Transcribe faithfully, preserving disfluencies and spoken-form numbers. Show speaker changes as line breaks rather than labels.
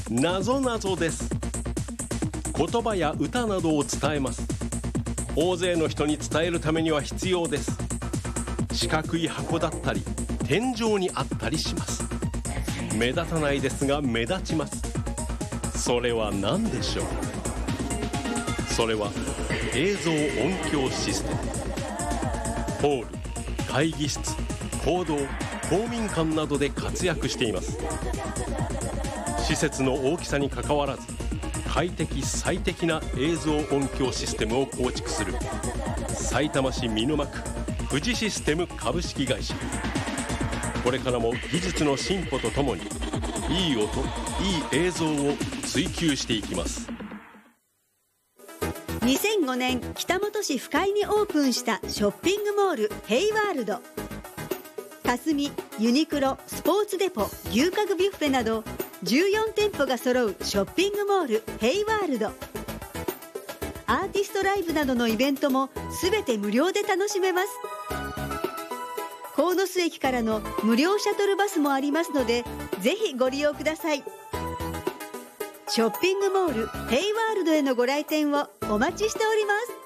なぞなぞです。言葉や歌などを伝えます。大勢の人に伝えるためには必要です。四角い箱だったり天井にあったりします。目立たないですが目立ちます。それは何でしょう。それは映像音響システム。ホール、会議室、講堂、公民館などで活躍しています。施設の大きさにかかわらず快適最適な映像音響システムを構築するさいたま市見沼区富士システム株式会社。これからも技術の進歩とともにいい音、いい映像を追求していきます。
にせんごねん北本市深井にオープンしたショッピングモールヘイワールド。霞、ユニクロ、スポーツデポ、牛角ビュッフェなどじゅうよんてんぽが揃うショッピングモールヘイワールド。アーティストライブなどのイベントもすべて無料で楽しめます。鴻巣駅からの無料シャトルバスもありますので、ぜひご利用ください。ショッピングモールヘイワールドへのご来店をお待ちしております。